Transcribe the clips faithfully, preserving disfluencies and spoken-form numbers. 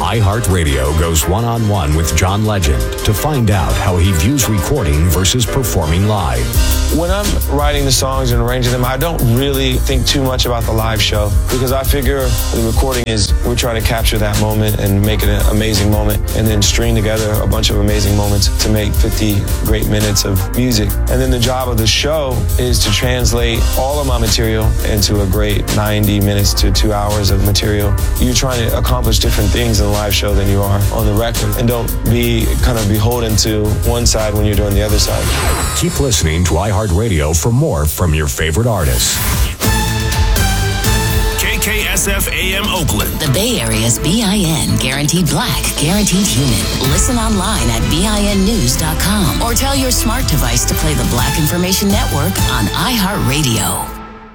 iHeartRadio goes one-on-one with John Legend to find out how he views recording versus performing live. When I'm writing the songs and arranging them, I don't really think too much about the live show because I figure the recording is we're trying to capture that moment and make it an amazing moment and then string together a bunch of amazing moments to make fifty great minutes of music. And then the job of the show is to translate all of my material into a great ninety minutes to two hours of material. You're trying to accomplish different things in a live show than you are on the record. And don't be kind of beholden to one side when you're doing the other side. Keep listening to iHeartRadio for more from your favorite artists. K K S F A M Oakland. The Bay Area's B I N Guaranteed Black, Guaranteed Human. Listen online at B I N news dot com or tell your smart device to play the Black Information Network on iHeartRadio.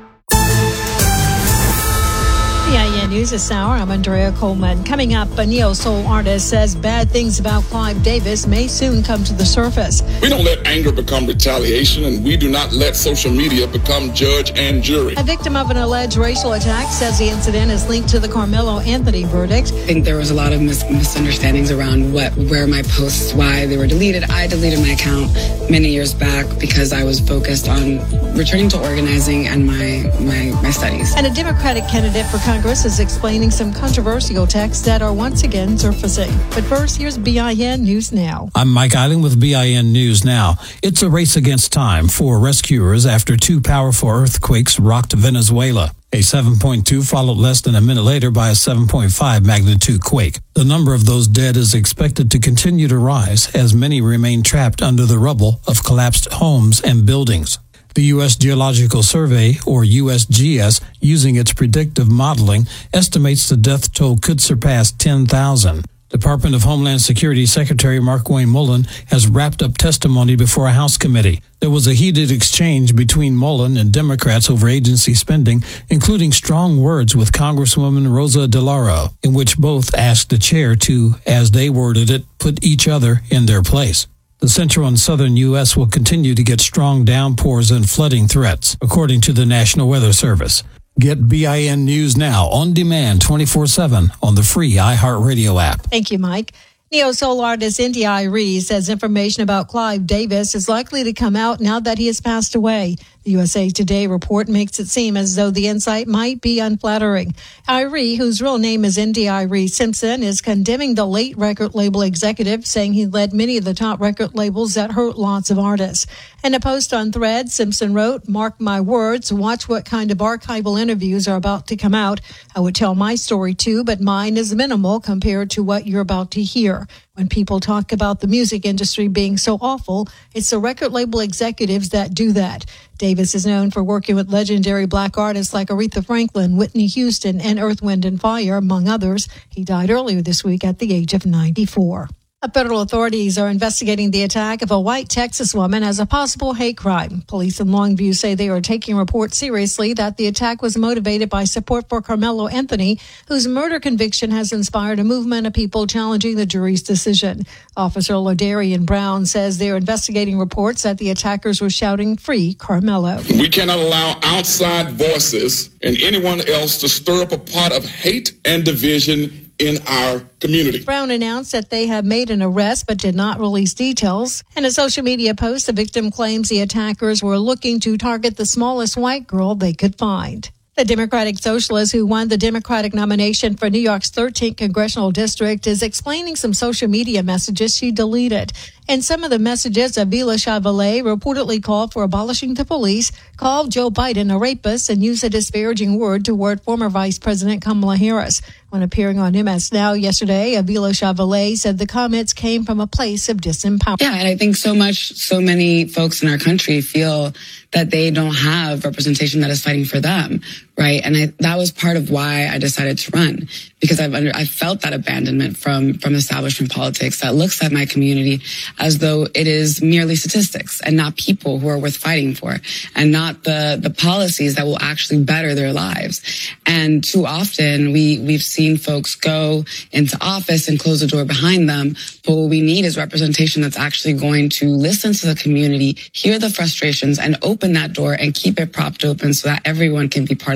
B I N News this hour. I'm Andrea Coleman. Coming up, a neo-soul artist says bad things about Clive Davis may soon come to the surface. We don't let anger become retaliation, and we do not let social media become judge and jury. A victim of an alleged racial attack says the incident is linked to the Carmelo Anthony verdict. I think there was a lot of mis- misunderstandings around what, where my posts, why they were deleted. I deleted my account many years back because I was focused on returning to organizing and my, my, my studies. And a Democratic candidate for Congress is explaining some controversial texts that are once again surfacing. But first, here's B I N News Now. I'm Mike Eiling with B I N News Now. It's a race against time for rescuers after two powerful earthquakes rocked Venezuela. A seven point two followed less than a minute later by a seven point five magnitude quake. The number of those dead is expected to continue to rise as many remain trapped under the rubble of collapsed homes and buildings. The U S Geological Survey, or U S G S, using its predictive modeling, estimates the death toll could surpass ten thousand. Department of Homeland Security Secretary Markwayne Mullin has wrapped up testimony before a House committee. There was a heated exchange between Mullin and Democrats over agency spending, including strong words with Congresswoman Rosa DeLauro, in which both asked the chair to, as they worded it, put each other in their place. The central and southern U S will continue to get strong downpours and flooding threats, according to the National Weather Service. Get B I N News Now on demand twenty-four seven on the free iHeartRadio app. Thank you, Mike. Neo-soul artist India.Arie says information about Clive Davis is likely to come out now that he has passed away. The U S A Today report makes it seem as though the insight might be unflattering. Arie, whose real name is India.Arie Simpson, is condemning the late record label executive, saying he led many of the top record labels that hurt lots of artists. In a post on Threads, Simpson wrote, "Mark my words, watch what kind of archival interviews are about to come out. I would tell my story too, but mine is minimal compared to what you're about to hear. When people talk about the music industry being so awful, it's the record label executives that do that." Davis is known for working with legendary black artists like Aretha Franklin, Whitney Houston, and Earth, Wind and Fire, among others. He died earlier this week at the age of ninety-four. Federal authorities are investigating the attack of a white Texas woman as a possible hate crime. Police in Longview say they are taking reports seriously that the attack was motivated by support for Carmelo Anthony, whose murder conviction has inspired a movement of people challenging the jury's decision. Officer Ladarian Brown says they are investigating reports that the attackers were shouting, "Free Carmelo." We cannot allow outside voices and anyone else to stir up a pot of hate and division in our community. Brown announced that they have made an arrest but did not release details. In a social media post, the victim claims the attackers were looking to target the smallest white girl they could find. The Democratic Socialist who won the Democratic nomination for New York's thirteenth Congressional District is explaining some social media messages she deleted. In some of the messages, Avila Chavalet reportedly called for abolishing the police, called Joe Biden a rapist, and used a disparaging word toward former Vice President Kamala Harris. When appearing on M S Now yesterday, Avila Chavalet said the comments came from a place of disempowerment. Yeah, and I think so much, so many folks in our country feel that they don't have representation that is fighting for them, right? And I, that was part of why I decided to run, because I've under, I felt that abandonment from from establishment politics that looks at my community as though it is merely statistics and not people who are worth fighting for, and not the the policies that will actually better their lives. And too often we we've seen folks go into office and close the door behind them, but what we need is representation that's actually going to listen to the community, hear the frustrations, and open that door and keep it propped open so that everyone can be part of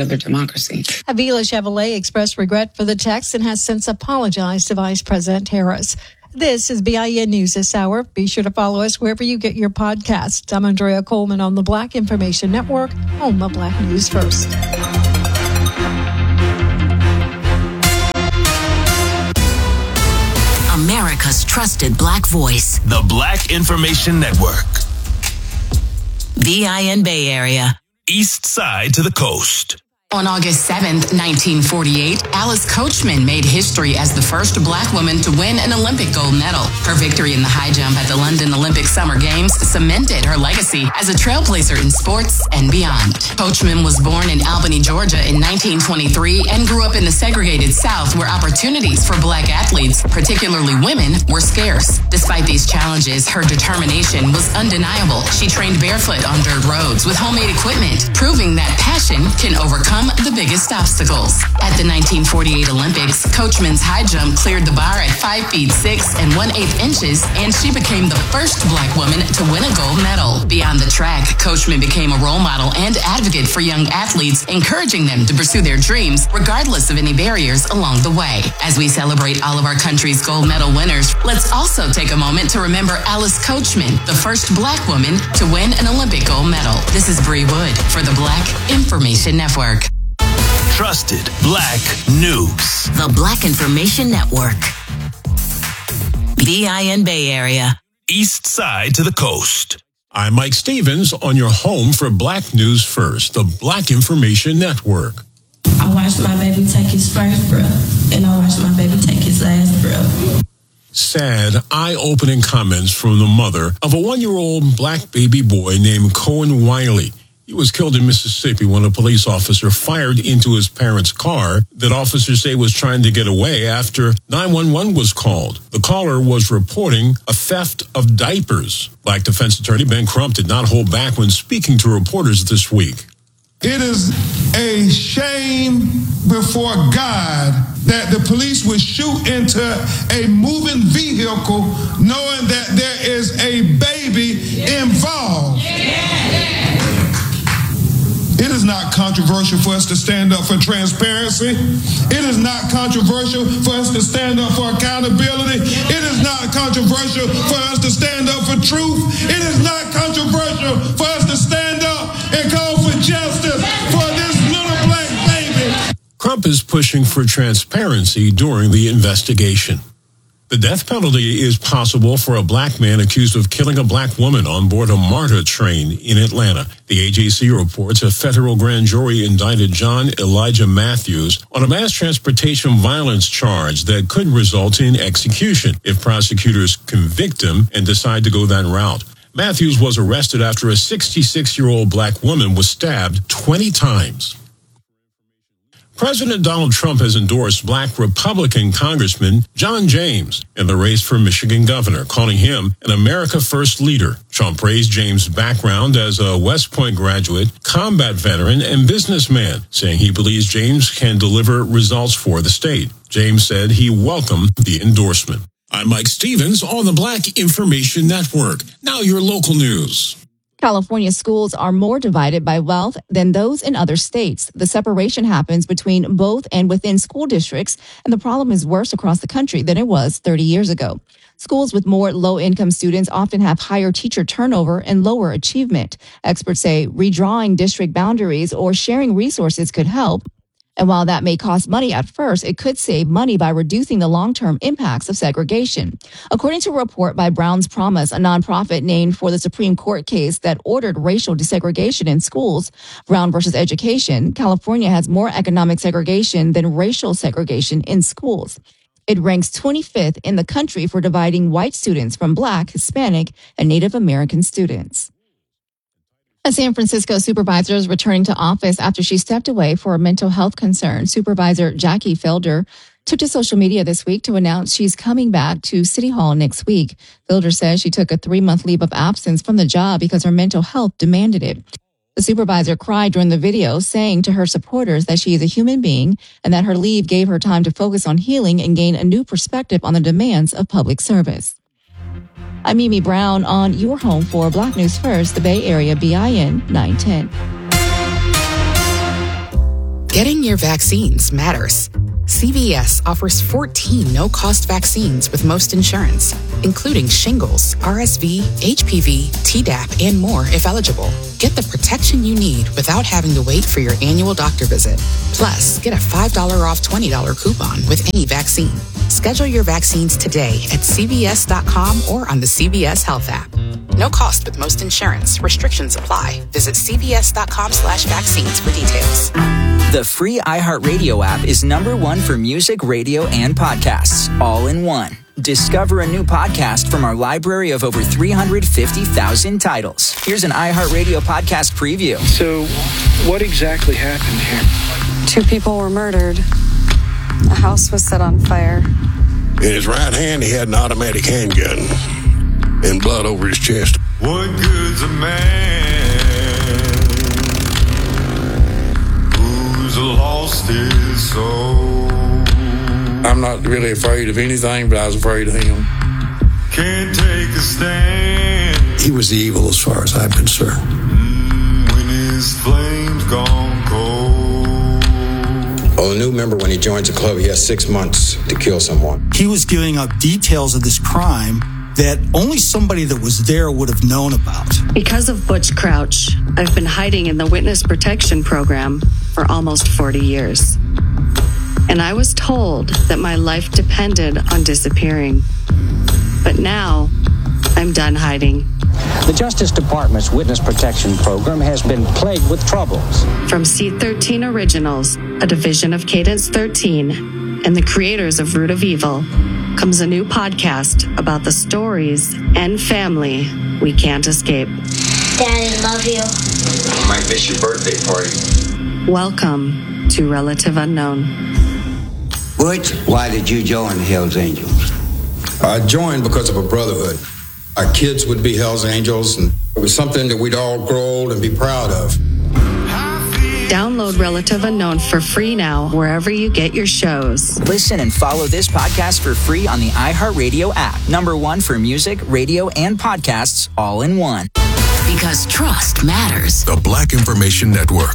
further democracy. Avila Chevrolet expressed regret for the text and has since apologized to Vice President Harris. This is B I N News this hour. Be sure to follow us wherever you get your podcasts. I'm Andrea Coleman on the Black Information Network, home of Black News First. America's trusted Black voice. The Black Information Network. B I N Bay Area. East side to the coast. On August seventh, nineteen forty-eight, Alice Coachman made history as the first Black woman to win an Olympic gold medal. Her victory in the high jump at the London Olympic Summer Games cemented her legacy as a trailblazer in sports and beyond. Coachman was born in Albany, Georgia in nineteen twenty-three and grew up in the segregated South where opportunities for Black athletes, particularly women, were scarce. Despite these challenges, her determination was undeniable. She trained barefoot on dirt roads with homemade equipment, proving that passion can overcome the biggest obstacles. At the nineteen forty-eight Olympics, Coachman's high jump cleared the bar at five feet six and one eighth inches, and she became the first Black woman to win a gold medal. Beyond the track, Coachman became a role model and advocate for young athletes, encouraging them to pursue their dreams regardless of any barriers along the way. As we celebrate all of our country's gold medal winners, let's also take a moment to remember Alice Coachman, the first Black woman to win an Olympic gold medal. This is Bree Wood for the Black Information Network. Trusted Black News. The Black Information Network. B I N Bay Area. East side to the coast. I'm Mike Stevens on your home for Black News First, the Black Information Network. I watched my baby take his first breath, and I watched my baby take his last breath. Sad, eye-opening comments from the mother of a one-year-old Black baby boy named Cohen Wiley. He was killed in Mississippi when a police officer fired into his parents' car that officers say was trying to get away after nine one one was called. The caller was reporting a theft of diapers. Black defense attorney Ben Crump did not hold back when speaking to reporters this week. It is a shame before God that the police would shoot into a moving vehicle knowing that there is a baby involved. It is not controversial for us to stand up for transparency. It is not controversial for us to stand up for accountability. It is not controversial for us to stand up for truth. It is not controversial for us to stand up and call for justice for this little Black baby. Crump is pushing for transparency during the investigation. The death penalty is possible for a Black man accused of killing a Black woman on board a MARTA train in Atlanta. The A J C reports a federal grand jury indicted John Elijah Matthews on a mass transportation violence charge that could result in execution if prosecutors convict him and decide to go that route. Matthews was arrested after a sixty-six-year-old Black woman was stabbed twenty times. President Donald Trump has endorsed Black Republican Congressman John James in the race for Michigan governor, calling him an America First leader. Trump praised James' background as a West Point graduate, combat veteran, and businessman, saying he believes James can deliver results for the state. James said he welcomed the endorsement. I'm Mike Stevens on the Black Information Network. Now your local news. California schools are more divided by wealth than those in other states. The separation happens between both and within school districts, and the problem is worse across the country than it was thirty years ago. Schools with more low-income students often have higher teacher turnover and lower achievement. Experts say redrawing district boundaries or sharing resources could help. And while that may cost money at first, it could save money by reducing the long-term impacts of segregation. According to a report by Brown's Promise, a nonprofit named for the Supreme Court case that ordered racial desegregation in schools, Brown versus Education, California has more economic segregation than racial segregation in schools. It ranks twenty-fifth in the country for dividing white students from Black, Hispanic, and Native American students. A San Francisco supervisor is returning to office after she stepped away for a mental health concern. Supervisor Jackie Felder took to social media this week to announce she's coming back to City Hall next week. Felder says she took a three-month leave of absence from the job because her mental health demanded it. The supervisor cried during the video, saying to her supporters that she is a human being and that her leave gave her time to focus on healing and gain a new perspective on the demands of public service. I'm Mimi Brown on your home for Black News First, the Bay Area B I N nine ten. Getting your vaccines matters. C V S offers fourteen no-cost vaccines with most insurance, including shingles, R S V, H P V, Tdap, and more if eligible. Get the protection you need without having to wait for your annual doctor visit. Plus, get a five dollars off twenty dollars coupon with any vaccine. Schedule your vaccines today at C V S dot com or on the C V S Health app. No cost with most insurance. Restrictions apply. Visit C V S dot com slash vaccines for details. The free iHeartRadio app is number one for music, radio, and podcasts, all in one. Discover a new podcast from our library of over three hundred fifty thousand titles. Here's an iHeartRadio podcast preview. So, what exactly happened here? Two people were murdered. A house was set on fire. In his right hand, he had an automatic handgun and blood over his chest. What good's a man who's lost his soul? I'm not really afraid of anything, but I was afraid of him. Can't take a stand. He was the evil as far as I'm concerned. Mm, when his flames gone cold. Oh, a new member, when he joins a club, he has six months to kill someone. He was giving up details of this crime that only somebody that was there would have known about. Because of Butch Crouch, I've been hiding in the Witness Protection Program for almost forty years. And I was told that my life depended on disappearing. But now, I'm done hiding. The Justice Department's Witness Protection Program has been plagued with troubles. From C thirteen Originals, a division of Cadence thirteen, and the creators of Root of Evil, comes a new podcast about the stories and family we can't escape. Daddy, love you. I might miss your birthday party. Welcome to Relative Unknown. Butch, why did you join the Hells Angels? I joined because of a brotherhood. Our kids would be Hells Angels, and it was something that we'd all grow old and be proud of. Download Relative Unknown for free now, wherever you get your shows. Listen and follow this podcast for free on the iHeartRadio app. Number one for music, radio, and podcasts, all in one. Because trust matters. The Black Information Network.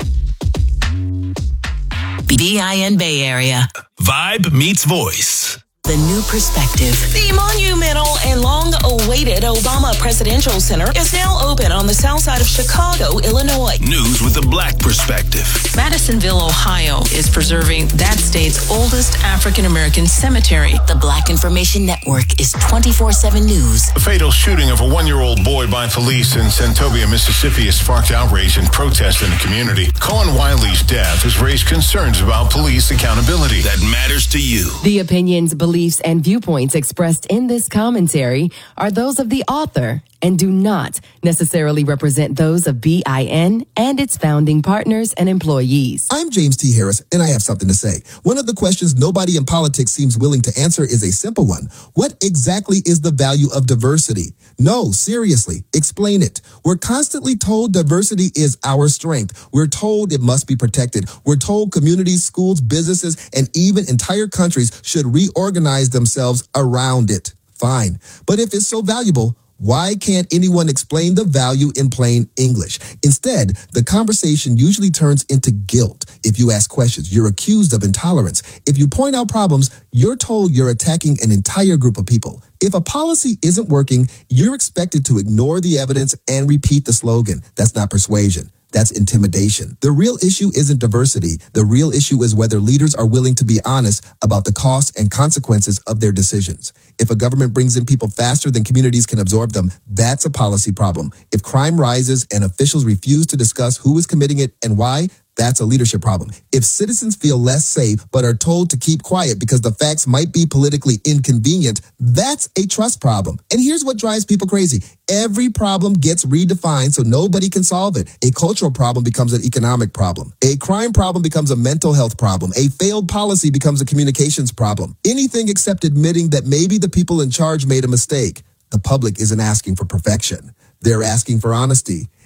B I N Bay Area. Vibe meets voice. The new perspective. The monumental and long-awaited Obama Presidential Center is now open on the south side of Chicago, Illinois. News with a black perspective. Madisonville, Ohio is preserving that state's oldest African-American cemetery. The Black Information Network is twenty-four seven news. The fatal shooting of a one-year-old boy by police in Santobia, Mississippi has sparked outrage and protest in the community. Cohen Wiley's death has raised concerns about police accountability. That matters to you. The opinions, beliefs, and viewpoints expressed in this commentary are those of the author and do not necessarily represent those of B I N and its founding partners and employees. I'm James T. Harris, and I have something to say. One of the questions nobody in politics seems willing to answer is a simple one. What exactly is the value of diversity? No, seriously, explain it. We're constantly told diversity is our strength. We're told it must be protected. We're told communities, schools, businesses, and even entire countries should reorganize themselves around it. Fine. But if it's so valuable, why can't anyone explain the value in plain English? Instead, the conversation usually turns into guilt. If you ask questions, you're accused of intolerance. If you point out problems, you're told you're attacking an entire group of people. If a policy isn't working, you're expected to ignore the evidence and repeat the slogan. That's not persuasion. That's intimidation. The real issue isn't diversity. The real issue is whether leaders are willing to be honest about the costs and consequences of their decisions. If a government brings in people faster than communities can absorb them, that's a policy problem. If crime rises and officials refuse to discuss who is committing it and why, that's a leadership problem. If citizens feel less safe but are told to keep quiet because the facts might be politically inconvenient, that's a trust problem. And here's what drives people crazy. Every problem gets redefined so nobody can solve it. A cultural problem becomes an economic problem. A crime problem becomes a mental health problem. A failed policy becomes a communications problem. Anything except admitting that maybe the people in charge made a mistake. The public isn't asking for perfection. They're asking for honesty.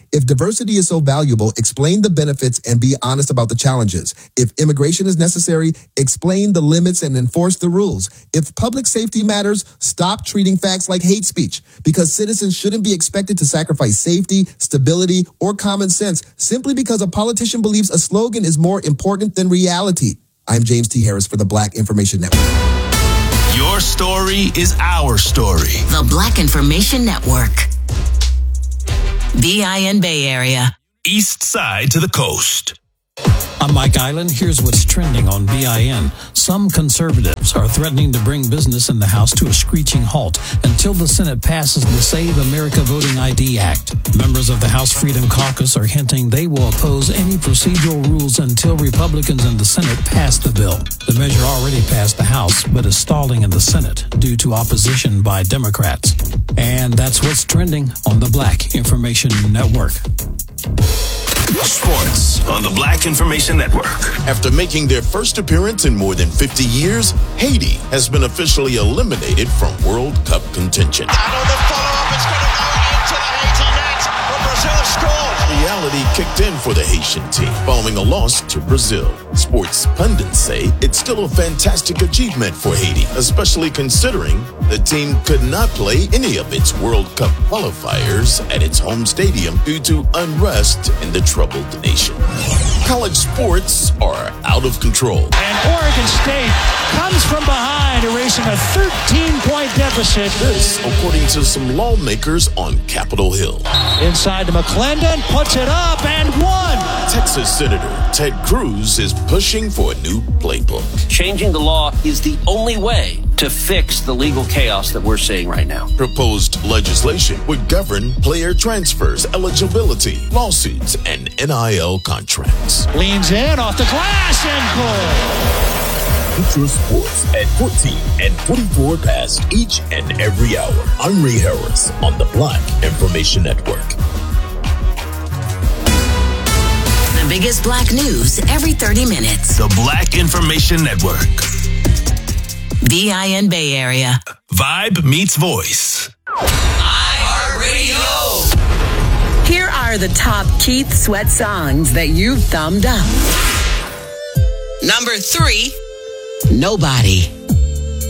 If diversity is so valuable, explain the benefits and be honest about the challenges. If immigration is necessary, explain the limits and enforce the rules. If public safety matters, stop treating facts like hate speech, because citizens shouldn't be expected to sacrifice safety, stability, or common sense simply because a politician believes a slogan is more important than reality. I'm James T. Harris for the Black Information Network. Your story is our story. The Black Information Network. B I N Bay Area. East side to the coast. I'm Mike Island. Here's what's trending on B I N. Some conservatives are threatening to bring business in the House to a screeching halt until the Senate passes the Save America Voting I D Act. Members of the House Freedom Caucus are hinting they will oppose any procedural rules until Republicans in the Senate pass the bill. The measure already passed the House, but is stalling in the Senate due to opposition by Democrats. And that's what's trending on the Black Information Network. Sports on the Black Information Network. After making their first appearance in more than fifty years, Haiti has been officially eliminated from World Cup contention. And on the follow-up, it's going to go into the Haiti net, but Brazil has scored. Reality kicked in for the Haitian team following a loss to Brazil. Sports pundits say it's still a fantastic achievement for Haiti, especially considering the team could not play any of its World Cup qualifiers at its home stadium due to unrest in the troubled nation. College sports are out of control. And Oregon State comes from behind, erasing a thirteen-point deficit. This, according to some lawmakers on Capitol Hill. Inside to McClendon, puts it up and won. Texas Senator Ted Cruz is pushing for a new playbook. Changing the law is the only way to fix the legal chaos that we're seeing right now. Proposed legislation would govern player transfers, eligibility, lawsuits, and N I L contracts. Leans in off the glass and goal. Future Sports at fourteen and twenty-four past each and every hour. I'm Ray Harris on the Black Information Network. The biggest black news every thirty minutes. The Black Information Network. B I N Bay Area. Vibe meets voice. iHeartRadio. Here are the top Keith Sweat songs that you've thumbed up. Number three, Nobody.